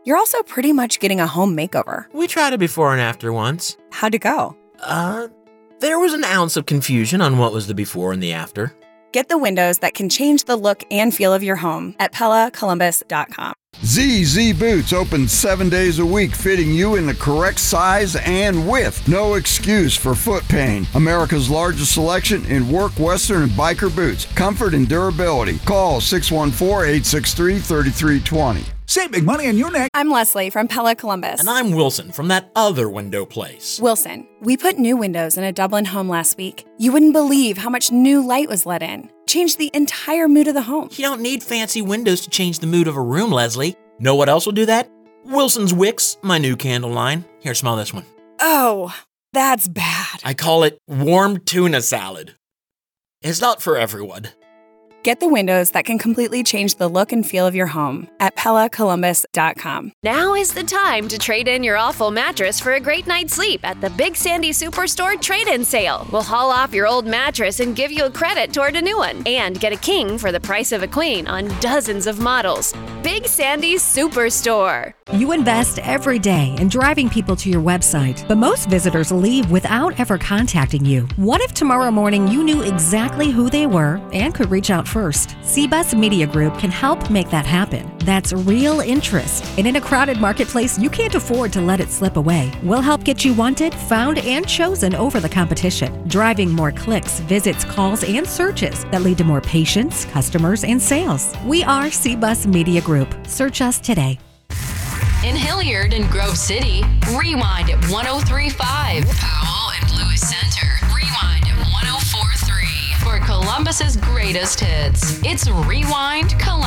You're also pretty much getting a home makeover. We tried a before and after once. How'd it go? There was an ounce of confusion on what was the before and the after. Get the windows that can change the look and feel of your home at PellaColumbus.com. ZZ Boots open 7 days a week, fitting you in the correct size and width. No excuse for foot pain. America's largest selection in work, western, and biker boots. Comfort and durability. Call 614-863-3320. Save big money on your neck. I'm Leslie from Pella Columbus. And I'm Wilson from that other window place. Wilson, we put new windows in a Dublin home last week. You wouldn't believe how much new light was let in. Changed the entire mood of the home. You don't need fancy windows to change the mood of a room, Leslie. Know what else will do that? Wilson's Wicks, my new candle line. Here, smell this one. Oh, that's bad. I call it warm tuna salad. It's not for everyone. Get the windows that can completely change the look and feel of your home at PellaColumbus.com. Now is the time to trade in your awful mattress for a great night's sleep at the Big Sandy Superstore trade-in sale. We'll haul off your old mattress and give you a credit toward a new one. And get a king for the price of a queen on dozens of models. Big Sandy Superstore. You invest every day in driving people to your website, but most visitors leave without ever contacting you. What if tomorrow morning you knew exactly who they were and could reach out first? CBUS Media Group can help make that happen. That's real interest. And in a crowded marketplace, you can't afford to let it slip away. We'll help get you wanted, found, and chosen over the competition, driving more clicks, visits, calls, and searches that lead to more patients, customers, and sales. We are CBUS Media Group. Search us today. In Hilliard and Grove City, Rewind at 103.5. Powell and Lewis Center, Rewind at 104.3. For Columbus's greatest hits, it's Rewind Columbus.